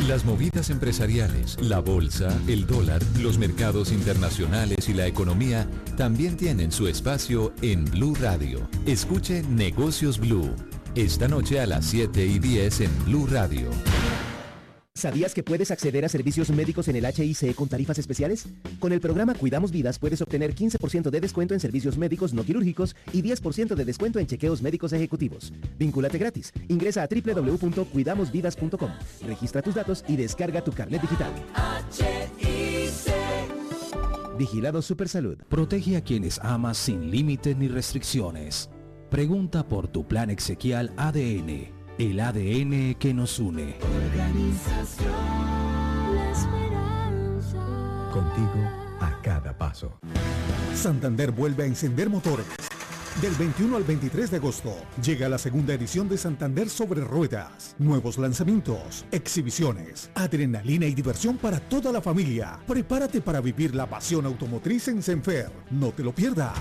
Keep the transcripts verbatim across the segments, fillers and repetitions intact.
Las movidas empresariales, la bolsa, el dólar, los mercados internacionales y la economía también tienen su espacio en Blue Radio. Escuche Negocios Blue, esta noche a las siete y diez en Blue Radio. ¿Sabías que puedes acceder a servicios médicos en el H I C con tarifas especiales? Con el programa Cuidamos Vidas puedes obtener quince por ciento de descuento en servicios médicos no quirúrgicos y diez por ciento de descuento en chequeos médicos ejecutivos. Vínculate gratis. Ingresa a doble u doble u doble u punto cuidamos vidas punto com. Registra tus datos y descarga tu carnet digital. H I C. Vigilado Supersalud. Protege a quienes amas sin límites ni restricciones. Pregunta por tu plan exequial A D N. El A D N que nos une. Organización La Esperanza. Contigo a cada paso. Santander vuelve a encender motores. Del veintiuno al veintitrés de agosto llega la segunda edición de Santander sobre ruedas. Nuevos lanzamientos, exhibiciones, adrenalina y diversión para toda la familia. Prepárate para vivir la pasión automotriz en Senfer. No te lo pierdas.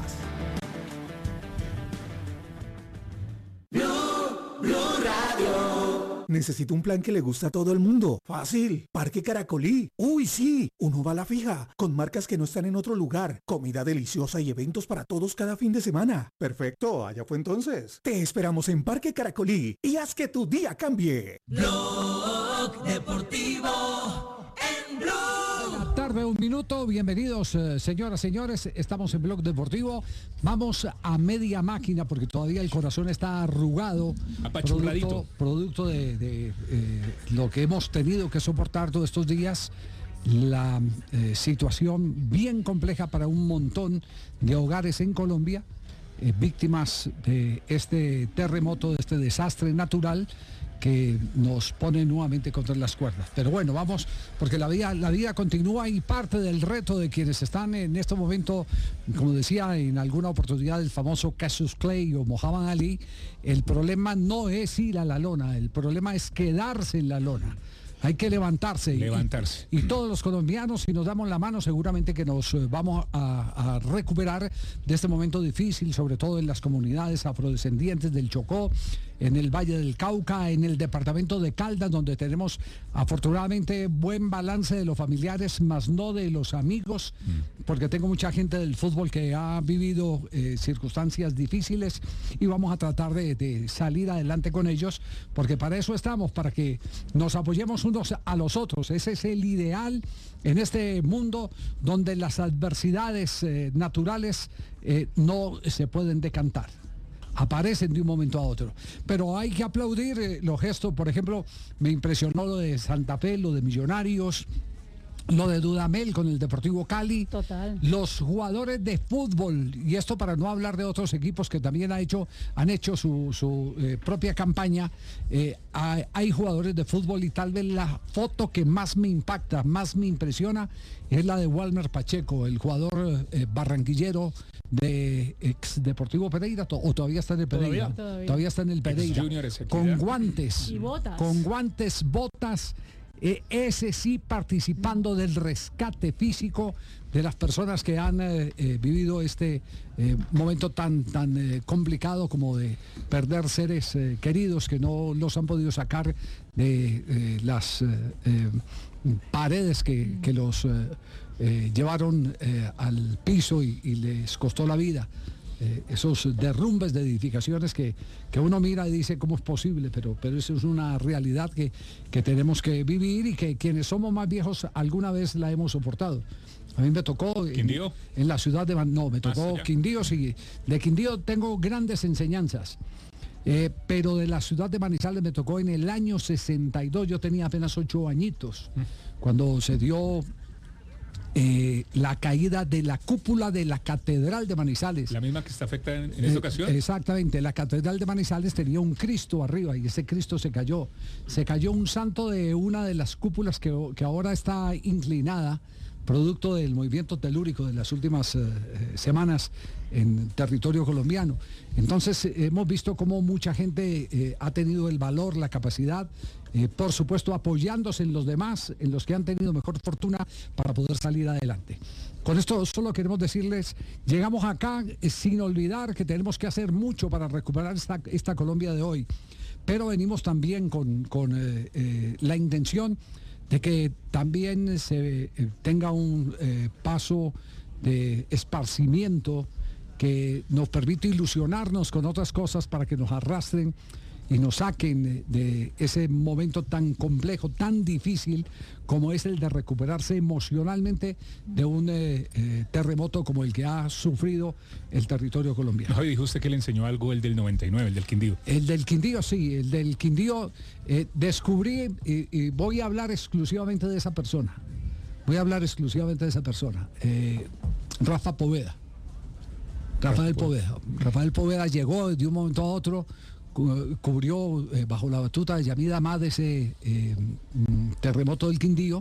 Necesito un plan que le guste a todo el mundo. Fácil. Parque Caracolí. Uy, sí. Uno va a la fija. Con marcas que no están en otro lugar. Comida deliciosa y eventos para todos cada fin de semana. Perfecto. Allá fue entonces. Te esperamos en Parque Caracolí y haz que tu día cambie. Blog Deportivo en Blue. Tarde, un minuto. Bienvenidos, eh, señoras, señores. Estamos en Blog Deportivo. Vamos a media máquina porque todavía el corazón está arrugado. Producto, producto de, de eh, lo que hemos tenido que soportar todos estos días. La eh, situación bien compleja para un montón de hogares en Colombia, eh, víctimas de este terremoto, de este desastre natural que nos pone nuevamente contra las cuerdas. Pero bueno, vamos, porque la vida, la vida continúa y parte del reto de quienes están en este momento, como decía en alguna oportunidad el famoso Cassius Clay o Muhammad Ali, el problema no es ir a la lona, el problema es quedarse en la lona. Hay que levantarse. Levantarse. Y, y todos los colombianos, si nos damos la mano, seguramente que nos eh, vamos a, a recuperar de este momento difícil, sobre todo en las comunidades afrodescendientes del Chocó, en el Valle del Cauca, en el departamento de Caldas, donde tenemos afortunadamente buen balance de los familiares, más no de los amigos, mm. porque tengo mucha gente del fútbol que ha vivido eh, circunstancias difíciles y vamos a tratar de, de salir adelante con ellos, porque para eso estamos, para que nos apoyemos unos a los otros. Ese es el ideal en este mundo donde las adversidades eh, naturales eh, no se pueden decantar. Aparecen de un momento a otro. Pero hay que aplaudir eh, los gestos. Por ejemplo, me impresionó lo de Santa Fe, lo de Millonarios, lo de Dudamel con el Deportivo Cali. Total. Los jugadores de fútbol, y esto para no hablar de otros equipos que también ha hecho, han hecho su, su eh, propia campaña. Eh, hay, hay jugadores de fútbol y tal vez la foto que más me impacta, más me impresiona, es la de Walmer Pacheco, el jugador eh, barranquillero de ex Deportivo Pereira, o todavía está en el Pereira. Todavía, todavía. Todavía está en el Pereira. Con guantes. Y botas. Con guantes, botas. Eh, ese sí participando del rescate físico de las personas que han eh, eh, vivido este eh, momento tan, tan eh, complicado como de perder seres eh, queridos que no los han podido sacar de eh, las eh, eh, paredes que, que los eh, eh, llevaron eh, al piso y, y les costó la vida. Eh, esos derrumbes de edificaciones que, que uno mira y dice cómo es posible, pero, pero eso es una realidad que, que tenemos que vivir y que quienes somos más viejos alguna vez la hemos soportado. A mí me tocó en, en la ciudad de... No, me tocó Quindío, sí. De Quindío tengo grandes enseñanzas. Eh, pero de la ciudad de Manizales me tocó en el año sesenta y dos, yo tenía apenas ocho añitos, cuando se dio... Eh, la caída de la cúpula de la Catedral de Manizales. La misma que está afectada en, en esta eh, ocasión. Exactamente, la Catedral de Manizales tenía un Cristo arriba y ese Cristo se cayó. Se cayó un santo de una de las cúpulas que, que ahora está inclinada, producto del movimiento telúrico de las últimas eh, semanas en territorio colombiano. Entonces eh, hemos visto cómo mucha gente eh, ha tenido el valor, la capacidad, eh, por supuesto apoyándose en los demás, en los que han tenido mejor fortuna para poder salir adelante. Con esto solo queremos decirles, llegamos acá eh, sin olvidar que tenemos que hacer mucho para recuperar esta, esta Colombia de hoy, pero venimos también con, con eh, eh, la intención de que también se eh, tenga un eh, paso de esparcimiento que nos permite ilusionarnos con otras cosas para que nos arrastren y nos saquen de, de ese momento tan complejo, tan difícil como es el de recuperarse emocionalmente de un eh, eh, terremoto como el que ha sufrido el territorio colombiano. Javi, dijo usted que le enseñó algo el del noventa y nueve, el del Quindío. El del Quindío, sí, el del Quindío eh, descubrí y, y voy a hablar exclusivamente de esa persona. Voy a hablar exclusivamente de esa persona. Eh, Rafa Poveda. Rafael Poveda. Rafael Poveda llegó de un momento a otro, cubrió eh, bajo la batuta de Yamida Amad ese eh, terremoto del Quindío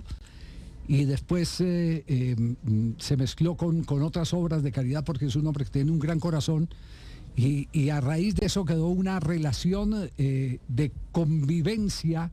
y después eh, eh, se mezcló con, con otras obras de caridad porque es un hombre que tiene un gran corazón y, y a raíz de eso quedó una relación eh, de convivencia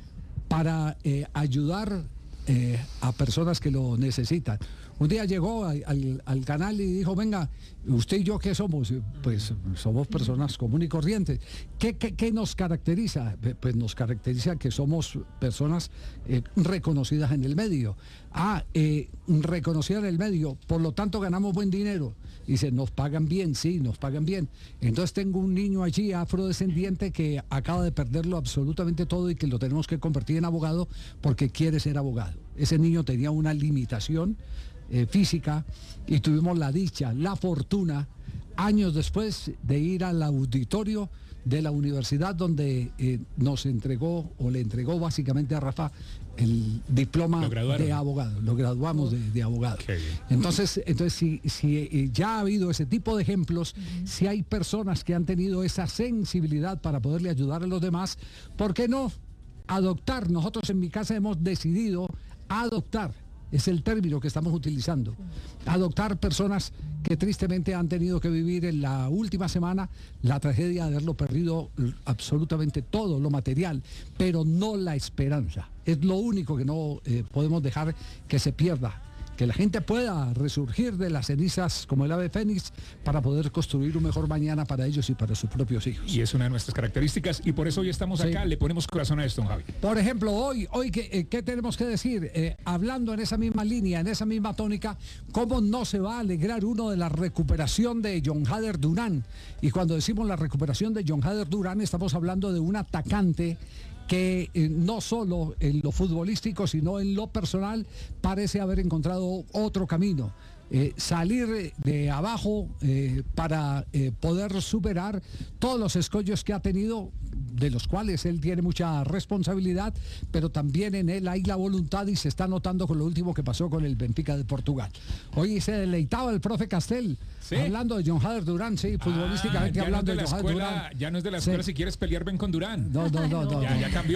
para eh, ayudar eh, a personas que lo necesitan. Un día llegó al, al, al canal y dijo, venga, usted y yo, ¿qué somos? Pues somos personas comunes y corrientes. ¿Qué, qué, qué nos caracteriza? Pues nos caracteriza que somos personas eh, reconocidas en el medio. Ah, eh, reconocidas en el medio, por lo tanto ganamos buen dinero. Dice, nos pagan bien, sí, nos pagan bien. Entonces tengo un niño allí, afrodescendiente, que acaba de perderlo absolutamente todo y que lo tenemos que convertir en abogado porque quiere ser abogado. Ese niño tenía una limitación Eh, física y tuvimos la dicha, la fortuna, años después de ir al auditorio de la universidad donde eh, nos entregó o le entregó básicamente a Rafa el diploma de abogado, lo graduamos de, de abogado. Entonces, entonces si, si eh, ya ha habido ese tipo de ejemplos, uh-huh. si hay personas que han tenido esa sensibilidad para poderle ayudar a los demás, ¿por qué no adoptar? Nosotros en mi casa hemos decidido adoptar. Es el término que estamos utilizando. Adoptar personas que tristemente han tenido que vivir en la última semana la tragedia de haberlo perdido absolutamente todo, lo material, pero no la esperanza. Es lo único que no eh, podemos dejar que se pierda. Que la gente pueda resurgir de las cenizas como el ave fénix para poder construir un mejor mañana para ellos y para sus propios hijos. Y es una de nuestras características y por eso hoy estamos sí. acá, le ponemos corazón a esto, don Javi. Por ejemplo, hoy, hoy ¿qué, eh, ¿qué tenemos que decir? Eh, hablando en esa misma línea, en esa misma tónica, ¿cómo no se va a alegrar uno de la recuperación de John Hader Durán? Y cuando decimos la recuperación de John Hader Durán, estamos hablando de un atacante que eh, no solo en lo futbolístico, sino en lo personal, parece haber encontrado otro camino. Eh, salir de abajo eh, para eh, poder superar todos los escollos que ha tenido, de los cuales él tiene mucha responsabilidad, pero también en él hay la voluntad y se está notando con lo último que pasó con el Benfica de Portugal. Hoy se deleitaba el profe Castel, ¿sí? Hablando de John Hader Durán, sí, futbolísticamente ah, hablando no de, de John Hader Durán. Ya no es de la escuela, sí. Si quieres pelear, ven con Durán. No, no, no, no. Ya, no. ya cambió.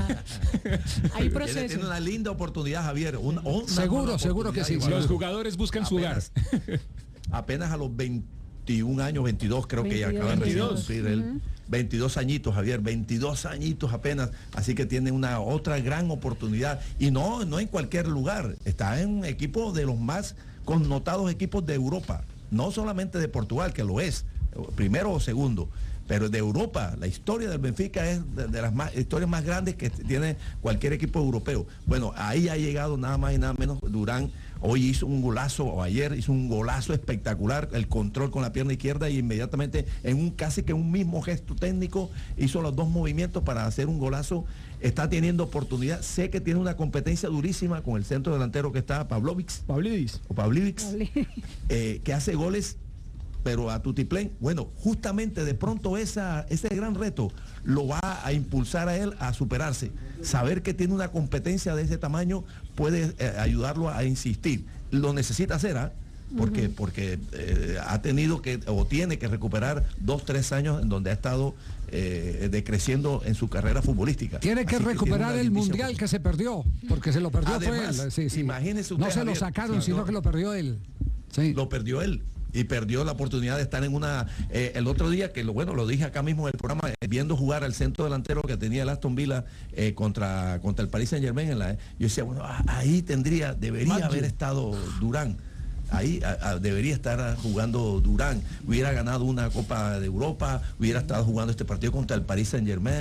Hay proceso. Tiene una linda oportunidad, Javier. Una, una seguro, seguro que sí. Igual. Los jugadores buscan su lugar. Apenas a los veintiún años, veintidós creo que ya acaban de cumplir él. Uh-huh. veintidós añitos, Javier, veintidós añitos apenas, así que tiene una otra gran oportunidad y no, no en cualquier lugar, está en un equipo de los más connotados equipos de Europa, no solamente de Portugal, que lo es, primero o segundo, pero de Europa. La historia del Benfica es de, de las más, historias más grandes que tiene cualquier equipo europeo. Bueno, ahí ha llegado nada más y nada menos Durán. Hoy hizo un golazo, o ayer hizo un golazo espectacular, el control con la pierna izquierda y inmediatamente en un casi que un mismo gesto técnico hizo los dos movimientos para hacer un golazo. Está teniendo oportunidad, sé que tiene una competencia durísima con el centro delantero que está Pavlovic, Pavlidis, o Pavlidis, eh, que hace goles, pero a tutiplén. Bueno, justamente de pronto esa, ese gran reto lo va a impulsar a él a superarse. Saber que tiene una competencia de ese tamaño puede eh, ayudarlo a insistir. Lo necesita hacer, ¿ah? ¿eh? Porque, uh-huh. porque eh, ha tenido que, o tiene que recuperar dos, tres años en donde ha estado eh, decreciendo en su carrera futbolística. Tiene que Así recuperar que tiene el mundial por... que se perdió, porque se lo perdió. Además, fue él. Sí, sí. Imagínese usted, no se Javier, lo sacaron, sí, sino no, que lo perdió él. Sí. Lo perdió él. Y perdió la oportunidad de estar en una... Eh, el otro día, que lo bueno, lo dije acá mismo en el programa, eh, viendo jugar al centro delantero que tenía el Aston Villa eh, contra, contra el Paris Saint Germain, en la, yo decía, bueno, ahí tendría, debería Matthew. haber estado Durán. Ahí a, a, debería estar jugando Durán. Hubiera ganado una Copa de Europa, hubiera estado jugando este partido contra el Paris Saint Germain.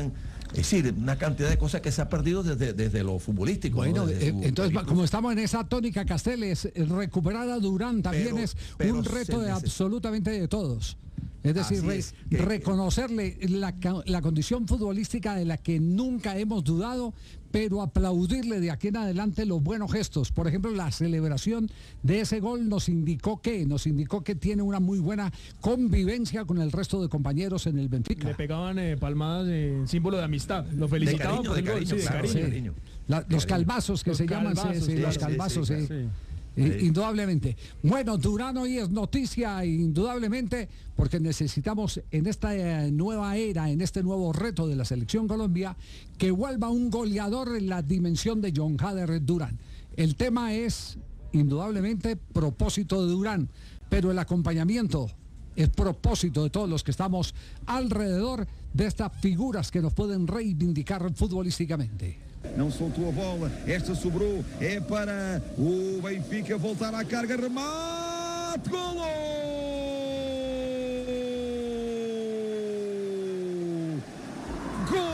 Es decir, una cantidad de cosas que se ha perdido desde, desde lo futbolístico. Bueno, ¿no? eh, entonces, como estamos en esa tónica, Casteles, recuperar a Durán también Pero, es pero un reto de absolutamente de todos. Es decir, re, es, que, reconocerle la, la condición futbolística de la que nunca hemos dudado, pero aplaudirle de aquí en adelante los buenos gestos. Por ejemplo, la celebración de ese gol nos indicó que, nos indicó que tiene una muy buena convivencia con el resto de compañeros en el Benfica. Le pegaban eh, palmadas en símbolo de amistad. Lo felicitaban por el gol, sí, de cariño. Sí. cariño. La, los calvazos que los se llaman, sí, sí, sí, los sí, calvazos, sí, sí. sí. Eh, indudablemente. Bueno, Durán hoy es noticia, indudablemente, porque necesitamos en esta eh, nueva era, en este nuevo reto de la selección Colombia, que vuelva un goleador en la dimensión de John Hader Durán. El tema es, indudablemente, propósito de Durán, pero el acompañamiento es propósito de todos los que estamos alrededor de estas figuras que nos pueden reivindicar futbolísticamente. Não soltou a bola, esta sobrou, é para o Benfica voltar à carga, remate, golo!